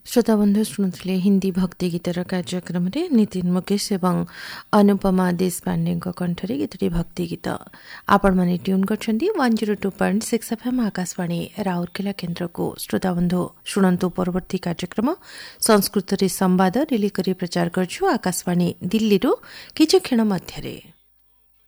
श्रोता बंधु शुणुले हिंदी भक्ति गीतर कार्यक्रम रे नितिन मुकेश एवं अनुपमा देशपांडे कंठरे गीतटी भक्ति गीत आपण माने ट्यून करछंती 102.6 एफएम आकाशवाणी राउरकेला केन्द्र को। श्रोता बंधु शुणंतु परवर्ती कार्यक्रम संस्कृत रे संवाद रिली करी प्रचार करछु आकाशवाणी दिल्ली रो किछ क्षण मध्यरे।